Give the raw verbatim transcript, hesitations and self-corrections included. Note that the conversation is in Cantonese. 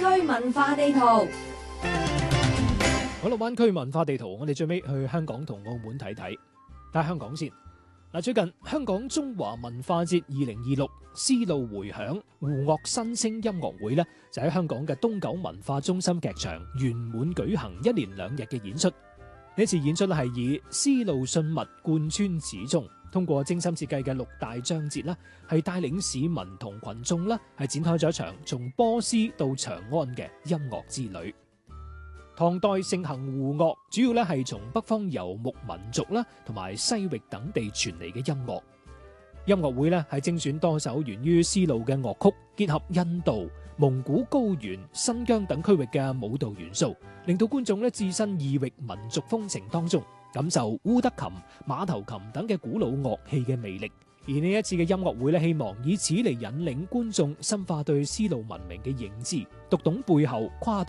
區文化地圖。 好啦，灣區文化地圖，我哋最尾去香港同澳門睇睇。睇香港先。嗱，最近香港中華文化節二零二六絲路回響胡樂新聲音樂會咧，就喺香港嘅東九文化中心劇場圓滿舉行一連兩日嘅演出。呢次演出咧係以絲路信物貫穿始終，通過精心設計嘅六大章節啦，係帶領市民同群眾啦，係展開咗一場從波斯到長安嘅音樂之旅。唐代盛行胡樂，主要咧係從北方游牧民族啦，同埋西域等地傳嚟嘅音樂。音樂會咧係精選多首源於絲路嘅樂曲，結合印度、蒙古高原、新疆等區域嘅舞蹈元素，令到觀眾咧置身異域民族風情當中，感受烏德琴、馬頭琴等嘅古老樂器嘅魅力。而呢一次嘅音樂會咧，希望以此嚟引領觀眾深化對絲路文明嘅認知，讀懂背後跨